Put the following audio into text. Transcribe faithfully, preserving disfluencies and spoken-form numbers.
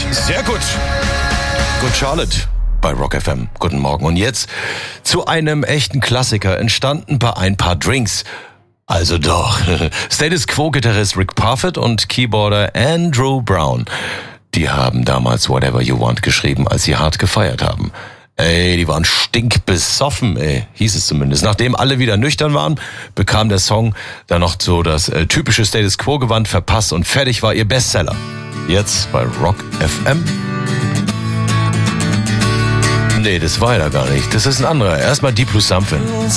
Sehr gut. Good Charlotte bei Rock F M. Guten Morgen. Und jetzt zu einem echten Klassiker, entstanden bei ein paar Drinks. Also doch. Status Quo-Gitarrist Rick Parfitt und Keyboarder Andrew Brown. Die haben damals Whatever You Want geschrieben, als sie hart gefeiert haben. Ey, die waren stinkbesoffen, ey, hieß es zumindest. Nachdem alle wieder nüchtern waren, bekam der Song dann noch so das äh, typische Status Quo-Gewand verpasst und fertig war ihr Bestseller. Jetzt bei Rock F M. Nee, das war ja gar nicht. Das ist ein anderer. Erstmal Deep Blue Something.